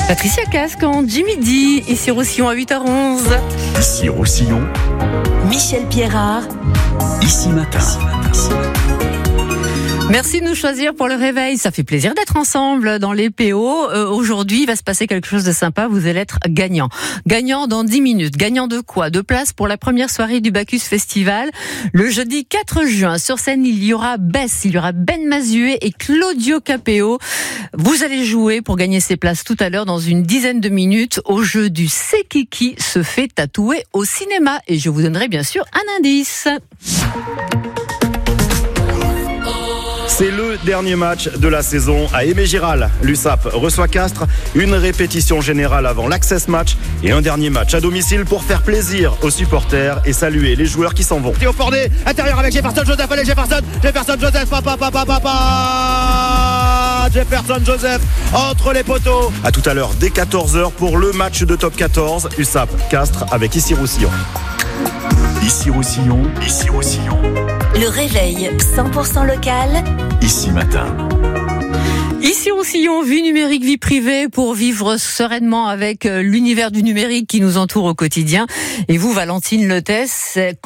Patricia Cascan, Jimmy D, ici Roussillon à 8h11. Ici Roussillon, Michel Pierrard, ici matin. Merci de nous choisir pour le réveil. Ça fait plaisir d'être ensemble dans les PO. Aujourd'hui, il va se passer quelque chose de sympa. Vous allez être gagnant. Gagnant dans 10 minutes. Gagnant de quoi? De place pour la première soirée du Bacchus Festival. Le jeudi 4 juin, sur scène, il y aura Bess, il y aura Ben Mazué et Claudio Capéo. Vous allez jouer pour gagner ces places tout à l'heure dans une dizaine de minutes au jeu du C'est qui se fait tatouer au cinéma. Et je vous donnerai bien sûr un indice. C'est le dernier match de la saison à Aimé-Giral. L'USAP reçoit Castres, une répétition générale avant l'Access Match et un dernier match à domicile pour faire plaisir aux supporters et saluer les joueurs qui s'en vont. Théo Fordé, intérieur avec Jefferson Joseph, allez Jefferson Joseph, Jefferson Joseph entre les poteaux. À tout à l'heure dès 14h pour le match de top 14 USAP Castres avec Ici Roussillon. Ici Roussillon, ici Roussillon, le réveil 100% local, ici matin. Ici Roussillon, vie numérique, vie privée pour vivre sereinement avec l'univers du numérique qui nous entoure au quotidien. Et vous, Valentine Lethès, c'est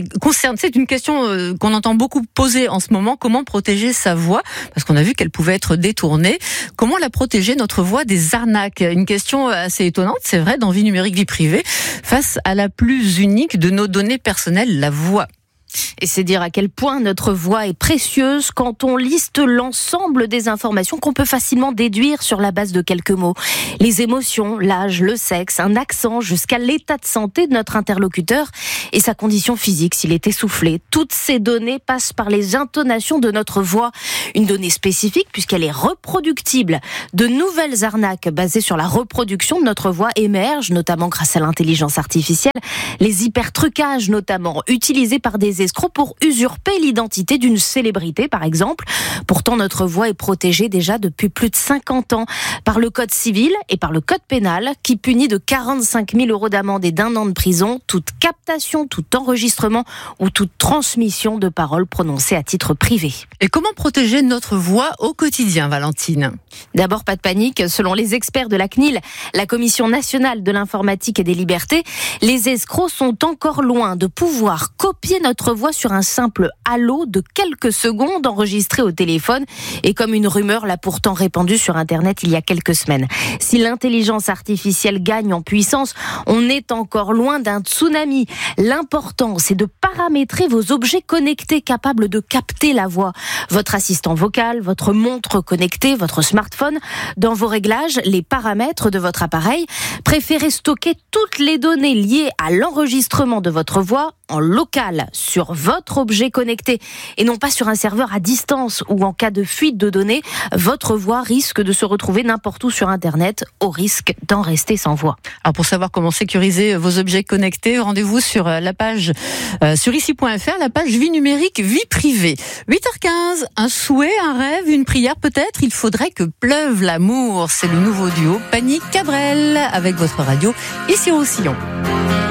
une question qu'on entend beaucoup poser en ce moment. Comment protéger sa voix? Parce qu'on a vu qu'elle pouvait être détournée. Comment la protéger, notre voix, des arnaques? Une question assez étonnante, c'est vrai, dans vie numérique, vie privée, face à la plus unique de nos données personnelles, la voix. Et c'est dire à quel point notre voix est précieuse quand on liste l'ensemble des informations qu'on peut facilement déduire sur la base de quelques mots. Les émotions, l'âge, le sexe, un accent, jusqu'à l'état de santé de notre interlocuteur et sa condition physique, s'il est essoufflé. Toutes ces données passent par les intonations de notre voix. Une donnée spécifique puisqu'elle est reproductible. De nouvelles arnaques basées sur la reproduction de notre voix émergent, notamment grâce à l'intelligence artificielle. Les hypertrucages, notamment, utilisés par des escrocs pour usurper l'identité d'une célébrité, par exemple. Pourtant, notre voix est protégée déjà depuis plus de 50 ans par le Code civil et par le Code pénal qui punit de 45 000 € d'amende et d'1 an de prison toute captation, tout enregistrement ou toute transmission de paroles prononcées à titre privé. Et comment protéger notre voix au quotidien, Valentine? D'abord, pas de panique. Selon les experts de la CNIL, la Commission nationale de l'informatique et des libertés, les escrocs sont encore loin de pouvoir copier notre voix sur un simple allô de quelques secondes enregistré au téléphone et comme une rumeur l'a pourtant répandue sur Internet il y a quelques semaines. Si l'intelligence artificielle gagne en puissance, on est encore loin d'un tsunami. L'important, c'est de paramétrer vos objets connectés capables de capter la voix. Votre assistant vocal, votre montre connectée, votre smartphone. Dans vos réglages, les paramètres de votre appareil, préférez stocker toutes les données liées à l'enregistrement de votre voix en local sur votre objet connecté et non pas sur un serveur à distance où en cas de fuite de données, votre voix risque de se retrouver n'importe où sur Internet au risque d'en rester sans voix. Alors pour savoir comment sécuriser vos objets connectés, rendez-vous sur la page sur ici.fr, la page vie numérique, vie privée. 8h15, un souhait, un rêve, une prière peut-être. Il faudrait que pleuve l'amour. C'est le nouveau duo Panique Cabrel avec votre radio ici au Roussillon.